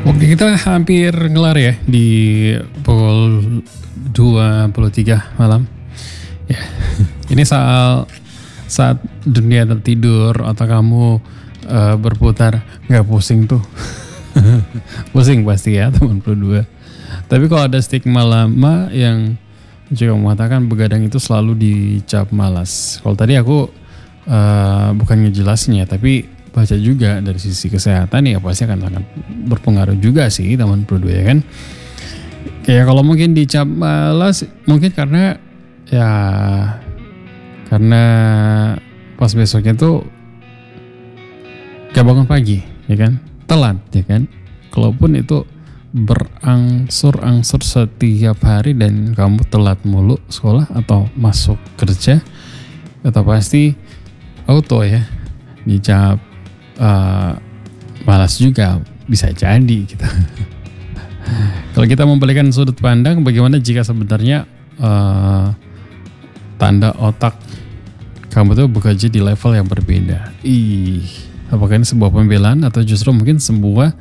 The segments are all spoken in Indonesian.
Oke, kita hampir ngelar ya di pukul 23 malam. Ya, ini saat dunia tertidur atau kamu berputar, nggak pusing tuh. Pusing pasti ya teman-teman dua. Tapi kalau ada stigma lama yang juga mengatakan begadang itu selalu dicap malas. Kalau tadi aku bukan ngejelasin ya, tapi baca juga dari sisi kesehatan ya pasti akan sangat berpengaruh juga sih teman berdua ya kan. Kayak kalau mungkin dicap malas mungkin karena pas besoknya tuh gak bangun pagi ya kan, telat ya kan. Kalaupun itu berangsur-angsur setiap hari dan kamu telat mulu sekolah atau masuk kerja, atau pasti auto ya dicap malas juga, bisa jadi gitu. Kalau kita membalikan sudut pandang, bagaimana jika sebenarnya tanda otak kamu tuh bekerja di level yang berbeda? Apakah ini sebuah pembelaan atau justru mungkin sebuah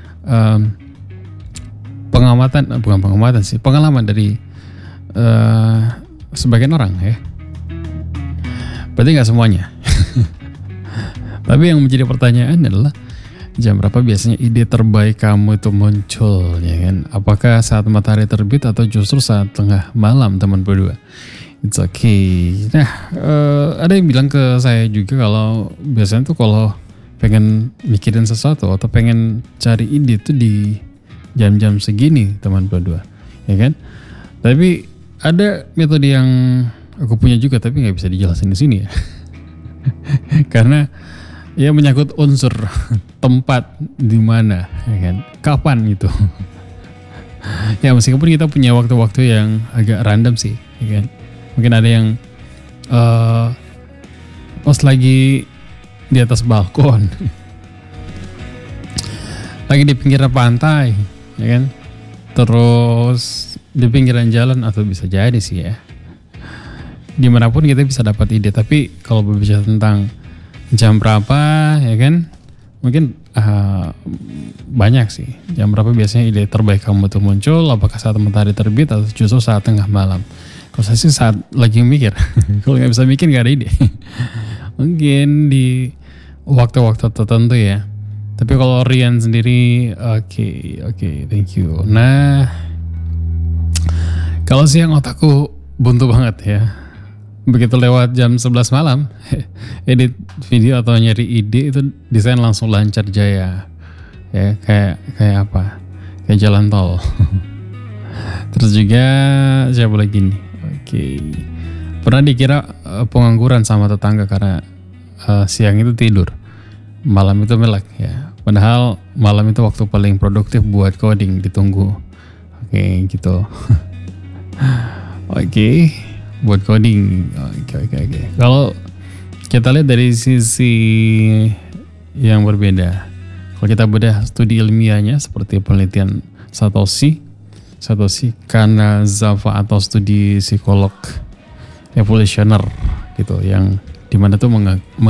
pengalaman dari sebagian orang ya? Berarti nggak semuanya. Tapi yang menjadi pertanyaan adalah jam berapa biasanya ide terbaik kamu itu muncul ya kan? Apakah saat matahari terbit atau justru saat tengah malam teman berdua? It's okay. Nah, ada yang bilang ke saya juga kalau biasanya tuh kalau pengen mikirin sesuatu atau pengen cari ide tuh di jam-jam segini teman berdua, ya kan? Tapi ada metode yang aku punya juga tapi nggak bisa dijelasin di sini ya. Karena ya menyangkut unsur tempat di mana, ya kan? Kapan gitu. Ya meskipun kita punya waktu-waktu yang agak random sih, ya kan? Mungkin ada yang pas lagi di atas balkon, lagi di pinggiran pantai, ya kan? Terus di pinggiran jalan, atau bisa jadi sih ya. Dimanapun kita bisa dapat ide, tapi kalau berbicara tentang jam berapa ya kan, mungkin banyak sih. Jam berapa biasanya ide terbaik kamu tuh muncul? Apakah saat matahari terbit atau justru saat tengah malam? Kalau saya sih saat lagi mikir. Kalau nggak bisa mikir nggak ada ide. Mungkin di waktu-waktu tertentu ya. Tapi kalau Rian sendiri, oke, thank you. Nah, kalau siang otakku buntu banget ya. Begitu lewat jam 11 malam, edit video atau nyari ide itu desain langsung lancar jaya. Ya, kayak apa? Kayak jalan tol. Terus juga siapa lagi nih? Oke. Pernah dikira pengangguran sama tetangga karena siang itu tidur, malam itu melek ya. Padahal malam itu waktu paling produktif buat coding, ditunggu. Oke, gitu. Oke. Buat coding. Oke. Kalau kita lihat dari sisi yang berbeda, kalau kita bedah studi ilmiahnya seperti penelitian Satoshi Kanazawa atau studi psikolog evolusioner gitu, yang dimana tuh